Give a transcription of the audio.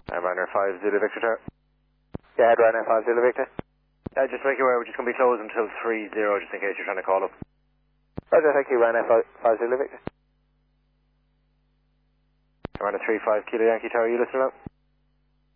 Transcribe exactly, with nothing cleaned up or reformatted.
I'm Ryanair five Zulu Victor Tower. Yeah, Ryanair five Zulu Victor. Uh, just to make you aware, we're just going to be closed until three zero, just in case you're trying to call up. Roger, thank you, Ryanair five Zulu Victor. Ryanair three five Kilo Yankee Tower, you listening up?